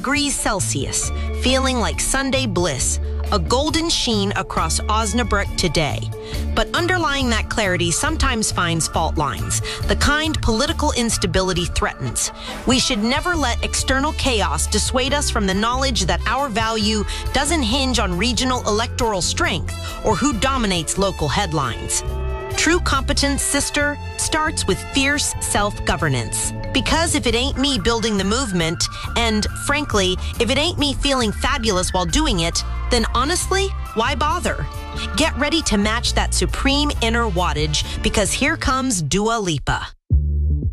degrees Celsius, feeling like Sunday bliss, a golden sheen across Osnabrück today. But underlying that clarity sometimes finds fault lines, the kind political instability threatens. We should never let external chaos dissuade us from the knowledge that our value doesn't hinge on regional electoral strength or who dominates local headlines. True competence, sister, starts with fierce self-governance. Because if it ain't me building the movement, and frankly, if it ain't me feeling fabulous while doing it, then honestly, why bother? Get ready to match that supreme inner wattage, because here comes Dua Lipa.